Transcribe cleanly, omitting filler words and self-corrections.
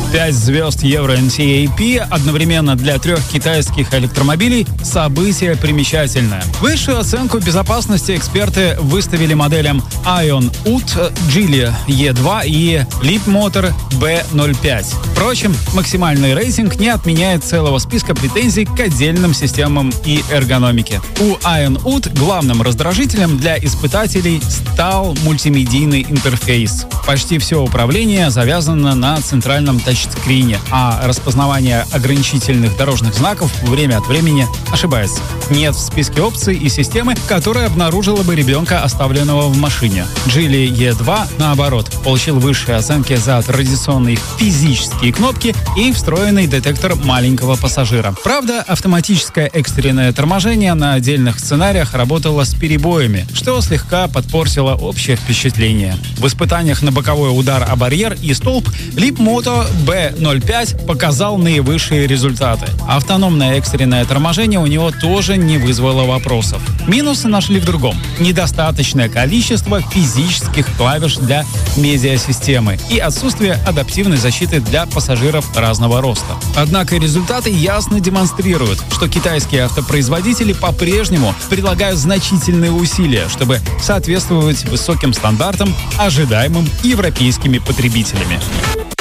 5 звезд Euro NCAP одновременно для 3 китайских электромобилей – событие примечательное. Высшую оценку безопасности эксперты выставили моделям Ion UT, Geely E2 и Leapmotor B05. Впрочем, максимальный рейтинг не отменяет целого списка претензий к отдельным системам и эргономике. У Ion UT главным раздражителем для испытателей стал мультимедийный интерфейс. Почти все управление завязано на центральном тачскрине, а распознавание ограничительных дорожных знаков время от времени ошибается. Нет в списке опций и системы, которая обнаружила бы ребенка, оставленного в машине. Geely E2, наоборот, получил высшие оценки за традиционные физические кнопки и встроенный детектор маленького пассажира. Правда, автоматическое экстренное торможение на отдельных сценариях работало с перебоями, что слегка подпортило общее впечатление. В испытаниях на боковой удар о барьер и столб Leapmotor B05 показал наивысшие результаты. Автономное экстренное торможение у него тоже не вызвало вопросов. Минусы нашли в другом. Недостаточное количество физических клавиш для медиасистемы и отсутствие адаптивной защиты для пассажиров разного роста. Однако результаты ясно демонстрируют, что китайские автопроизводители по-прежнему прилагают значительные усилия, чтобы соответствовать высоким стандартам, ожидаемым европейскими потребителями.